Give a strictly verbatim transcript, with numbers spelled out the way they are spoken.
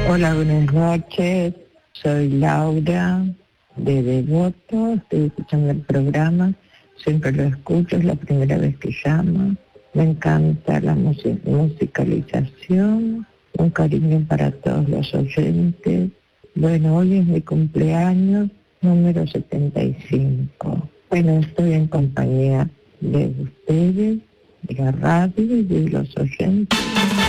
Hola, buenas noches. Soy Laura de Devoto. Estoy escuchando el programa. Siempre lo escucho, es la primera vez que llamo. Me encanta la mus- musicalización. Un cariño para todos los oyentes. Bueno, hoy es mi cumpleaños número setenta y cinco. Bueno, estoy en compañía de ustedes, de la radio y de los oyentes.